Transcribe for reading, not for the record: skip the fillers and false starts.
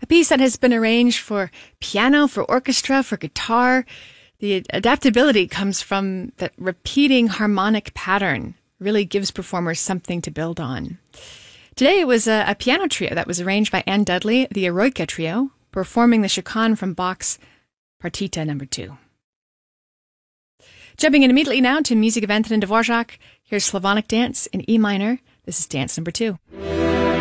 piece that has been arranged for piano, for orchestra, for guitar. The adaptability comes from that repeating harmonic pattern. Really gives performers something to build on. Today it was a piano trio that was arranged by Anne Dudley, the Eroica Trio, performing the chaconne from Bach's Partita No. 2. Jumping in immediately now to music of Antonin Dvorak, here's Slavonic Dance in E minor. This is Dance No. 2.